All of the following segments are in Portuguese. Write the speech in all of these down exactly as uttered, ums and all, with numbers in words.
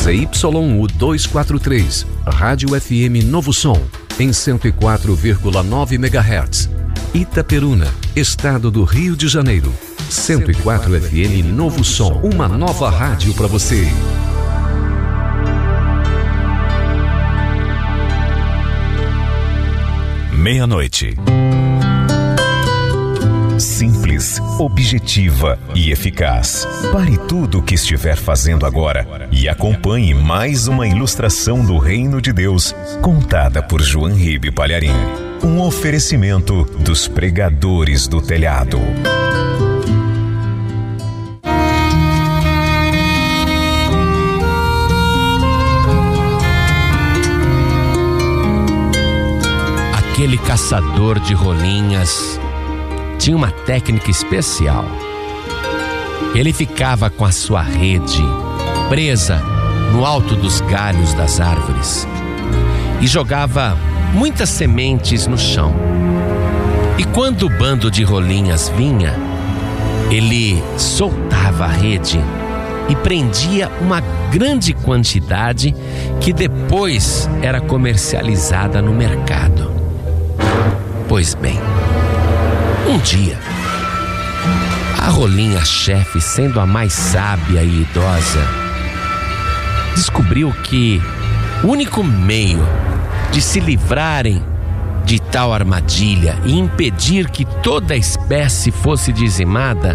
Z Y U duzentos e quarenta e três, Rádio F M Novo Som, em cento e quatro vírgula nove megahertz. Itaperuna, Estado do Rio de Janeiro. cento e quatro F M Novo Som, uma nova rádio para você. Meia-noite. Simples, objetiva e eficaz. Pare tudo o que estiver fazendo agora e acompanhe mais uma ilustração do Reino de Deus, contada por João Ribe Palharim. Um oferecimento dos pregadores do telhado. Aquele caçador de rolinhas tinha uma técnica especial. Ele ficava com a sua rede presa no alto dos galhos das árvores e jogava muitas sementes no chão. E quando o bando de rolinhas vinha, ele soltava a rede e prendia uma grande quantidade que depois era comercializada no mercado. Pois bem, um dia, a rolinha-chefe, sendo a mais sábia e idosa, descobriu que o único meio de se livrarem de tal armadilha e impedir que toda a espécie fosse dizimada,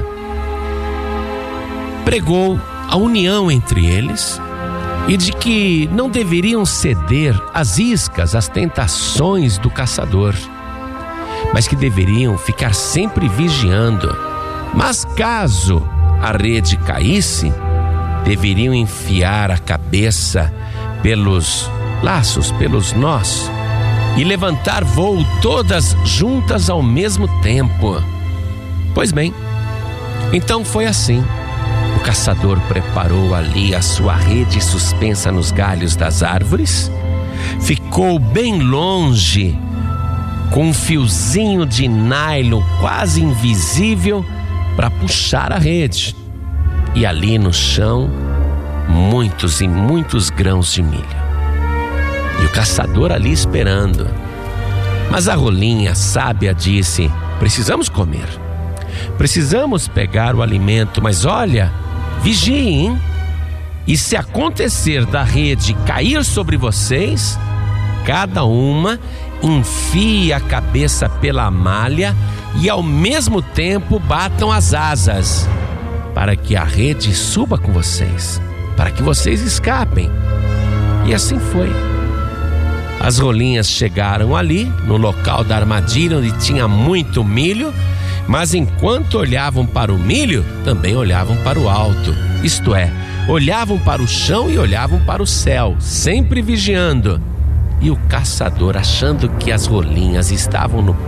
pregou a união entre eles e de que não deveriam ceder às iscas, às tentações do caçador, mas que deveriam ficar sempre vigiando. Mas caso a rede caísse, deveriam enfiar a cabeça pelos laços, pelos nós, e levantar voo todas juntas ao mesmo tempo. Pois bem, então foi assim. O caçador preparou ali a sua rede suspensa nos galhos das árvores, ficou bem longe, com um fiozinho de nylon quase invisível para puxar a rede. E ali no chão, muitos e muitos grãos de milho. E o caçador ali esperando. Mas a rolinha sábia disse: precisamos comer, precisamos pegar o alimento, mas olha, vigiem, e se acontecer da rede cair sobre vocês, cada uma enfie a cabeça pela malha e ao mesmo tempo batam as asas, para que a rede suba com vocês, para que vocês escapem. E assim foi. As rolinhas chegaram ali, no local da armadilha onde tinha muito milho, mas enquanto olhavam para o milho, também olhavam para o alto, isto é, olhavam para o chão e olhavam para o céu, sempre vigiando. E o caçador, achando que as rolinhas estavam no